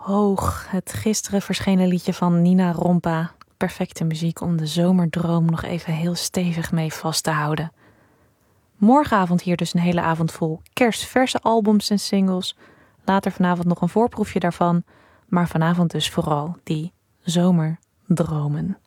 Hoog, het gisteren verschenen liedje van Nina Rompa. Perfecte muziek om de zomerdroom nog even heel stevig mee vast te houden. Morgenavond hier dus een hele avond vol kerstverse albums en singles. Later vanavond nog een voorproefje daarvan. Maar vanavond dus vooral die zomerdromen.